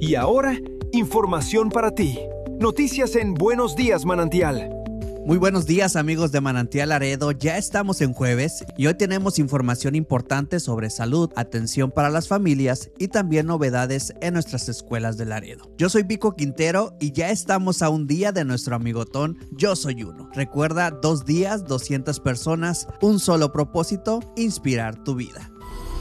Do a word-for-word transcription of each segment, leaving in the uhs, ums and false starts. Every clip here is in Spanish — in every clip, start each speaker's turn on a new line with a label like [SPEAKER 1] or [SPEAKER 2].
[SPEAKER 1] Y ahora, información para ti. Noticias en Buenos Días, Manantial.
[SPEAKER 2] Muy buenos días, amigos de Manantial Laredo. Ya estamos en jueves y hoy tenemos información importante sobre salud, atención para las familias y también novedades en nuestras escuelas de Laredo. Yo soy Vico Quintero y ya estamos a un día de nuestro amigotón Yo Soy Uno. Recuerda, dos días, doscientas personas, un solo propósito: inspirar tu vida.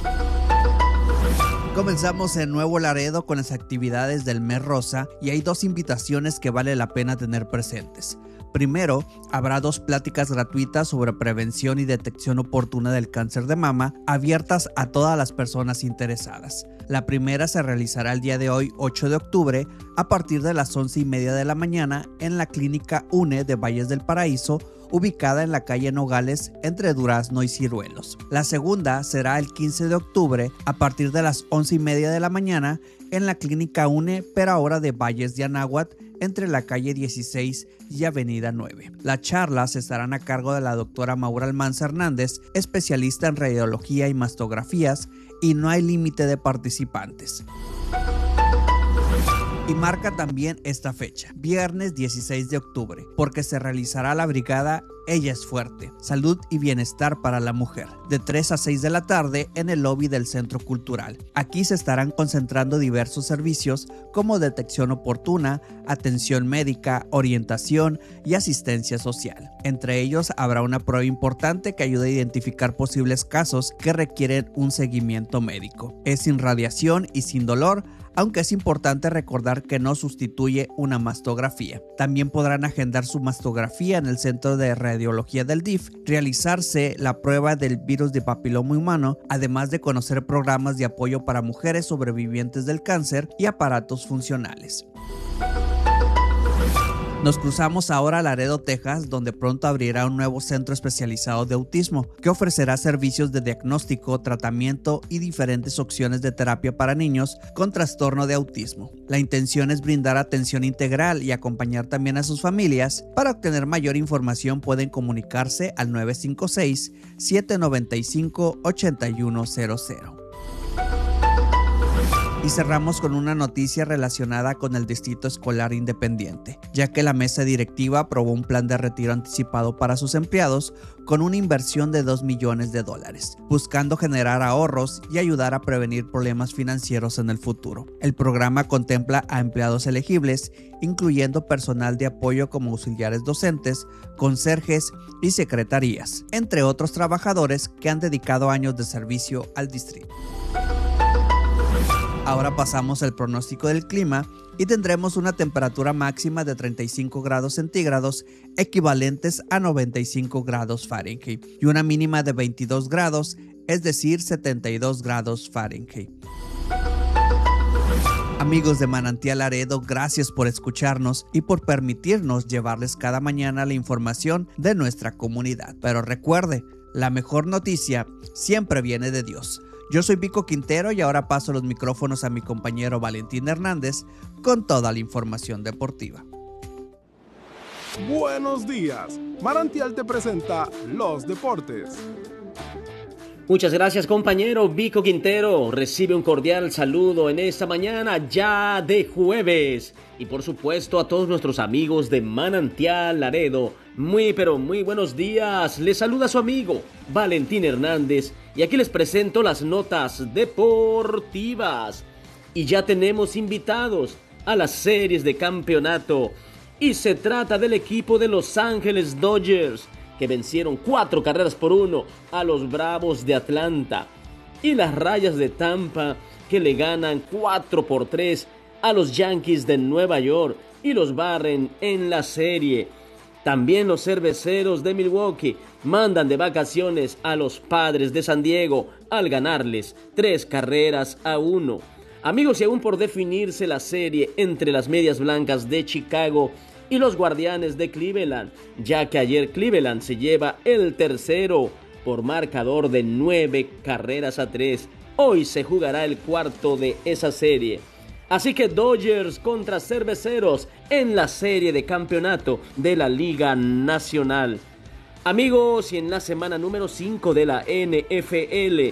[SPEAKER 2] Comenzamos en Nuevo Laredo con las actividades del mes rosa y hay dos invitaciones que vale la pena tener presentes. Primero, habrá dos pláticas gratuitas sobre prevención y detección oportuna del cáncer de mama, abiertas a todas las personas interesadas. La primera se realizará el día de hoy, ocho de octubre, a partir de las once y media de la mañana en la Clínica UNE de Valles del Paraíso, ubicada en la calle Nogales entre Durazno y Ciruelos. La segunda será el quince de octubre a partir de las once y media de la mañana en la Clínica UNE, pero ahora de Valles de Anáhuac, entre la calle dieciséis y avenida nueve. Las charlas estarán a cargo de la doctora Maura Almanza Hernández, especialista en radiología y mastografías, y no hay límite de participantes. Y marca también esta fecha, viernes dieciséis de octubre, porque se realizará la brigada Ella es Fuerte, Salud y Bienestar para la Mujer, de tres a seis de la tarde en el lobby del Centro Cultural. Aquí se estarán concentrando diversos servicios como detección oportuna, atención médica, orientación y asistencia social. Entre ellos habrá una prueba importante que ayuda a identificar posibles casos que requieren un seguimiento médico. Es sin radiación y sin dolor, aunque es importante recordar que no sustituye una mastografía. También podrán agendar su mastografía en el Centro de Radiología del D I F, realizarse la prueba del virus de papiloma humano, además de conocer programas de apoyo para mujeres sobrevivientes del cáncer y aparatos funcionales. Nos cruzamos ahora a Laredo, Texas, donde pronto abrirá un nuevo centro especializado de autismo que ofrecerá servicios de diagnóstico, tratamiento y diferentes opciones de terapia para niños con trastorno de autismo. La intención es brindar atención integral y acompañar también a sus familias. Para obtener mayor información pueden comunicarse al nueve cinco seis, siete nueve cinco, ocho uno cero cero. Y cerramos con una noticia relacionada con el Distrito Escolar Independiente, ya que la mesa directiva aprobó un plan de retiro anticipado para sus empleados con una inversión de dos millones de dólares, buscando generar ahorros y ayudar a prevenir problemas financieros en el futuro. El programa contempla a empleados elegibles, incluyendo personal de apoyo como auxiliares docentes, conserjes y secretarías, entre otros trabajadores que han dedicado años de servicio al distrito. Ahora pasamos al pronóstico del clima y tendremos una temperatura máxima de treinta y cinco grados centígrados, equivalentes a noventa y cinco grados Fahrenheit, y una mínima de veintidós grados, es decir, setenta y dos grados Fahrenheit. Amigos de Manantial Laredo, gracias por escucharnos y por permitirnos llevarles cada mañana la información de nuestra comunidad. Pero recuerde, la mejor noticia siempre viene de Dios. Yo soy Vico Quintero y ahora paso los micrófonos a mi compañero Valentín Hernández con toda la información deportiva.
[SPEAKER 3] Buenos días. Manantial te presenta los deportes.
[SPEAKER 4] Muchas gracias, compañero Vico Quintero. Recibe un cordial saludo en esta mañana ya de jueves. Y por supuesto a todos nuestros amigos de Manantial Laredo. Muy pero muy buenos días. Les saluda su amigo Valentín Hernández. Y aquí les presento las notas deportivas. Y ya tenemos invitados a las series de campeonato. Y se trata del equipo de Los Ángeles Dodgers, que vencieron cuatro carreras por uno a los Bravos de Atlanta. Y las Rayas de Tampa, que le ganan cuatro por tres a los Yankees de Nueva York y los barren en la serie. También los Cerveceros de Milwaukee mandan de vacaciones a los Padres de San Diego al ganarles tres carreras a uno. Amigos, y aún por definirse la serie entre las Medias Blancas de Chicago y los Guardianes de Cleveland, ya que ayer Cleveland se lleva el tercero por marcador de nueve carreras a tres. Hoy se jugará el cuarto de esa serie. Así que Dodgers contra Cerveceros en la serie de campeonato de la Liga Nacional. Amigos, y en la semana número cinco de la N F L,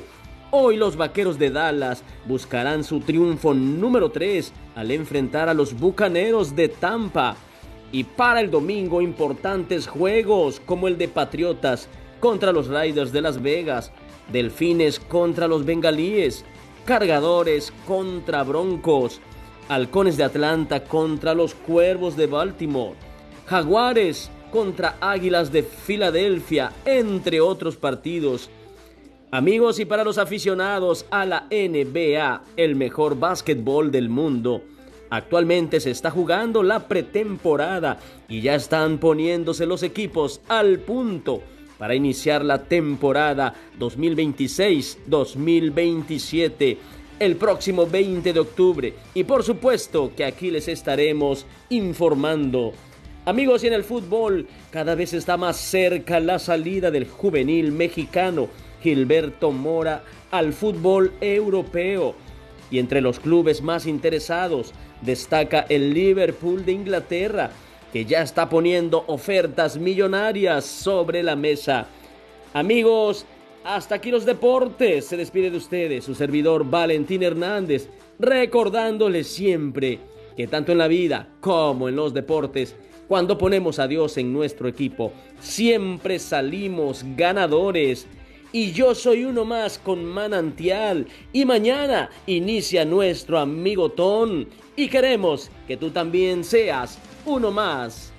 [SPEAKER 4] Hoy los Vaqueros de Dallas buscarán su triunfo número tres al enfrentar a los Bucaneros de Tampa. Y para el domingo, importantes juegos como el de Patriotas contra los Raiders de Las Vegas, Delfines contra los Bengalíes, Cargadores contra Broncos, Halcones de Atlanta contra los Cuervos de Baltimore, Jaguares contra Águilas de Filadelfia, entre otros partidos. Amigos, y para los aficionados a la N B A, el mejor básquetbol del mundo, actualmente se está jugando la pretemporada y ya están poniéndose los equipos al punto para iniciar la temporada dos mil veintiséis dos mil veintisiete el próximo veinte de octubre. Y por supuesto que aquí les estaremos informando. Amigos, y en el fútbol cada vez está más cerca la salida del juvenil mexicano Gilberto Mora al fútbol europeo. Y entre los clubes más interesados destaca el Liverpool de Inglaterra, que ya está poniendo ofertas millonarias sobre la mesa. Amigos, hasta aquí los deportes. Se despide de ustedes su servidor Valentín Hernández, recordándoles siempre que tanto en la vida como en los deportes, cuando ponemos a Dios en nuestro equipo, siempre salimos ganadores. Y yo soy uno más con Manantial. Y mañana inicia nuestro amigotón. Y queremos que tú también seas uno más.